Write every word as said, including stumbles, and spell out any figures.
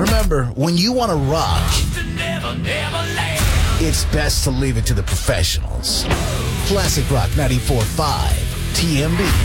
Remember, when you want to rock, it's best to leave it to the professionals. Classic Rock ninety-four point five, T M B.